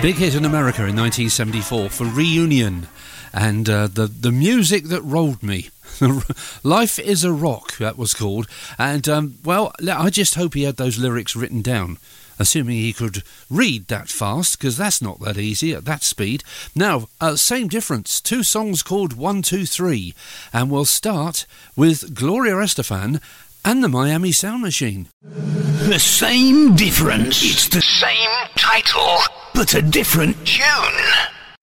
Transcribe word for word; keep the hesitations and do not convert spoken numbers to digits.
Big hit in America in nineteen seventy-four for Reunion, and uh, the, the music that rolled me. Life is a Rock, that was called. And, um, well, I just hope he had those lyrics written down, assuming he could read that fast, because that's not that easy at that speed. Now, uh, same difference, two songs called One, Two, Three, and we'll start with Gloria Estefan and the Miami Sound Machine. The same difference. It's the same title, but a different tune.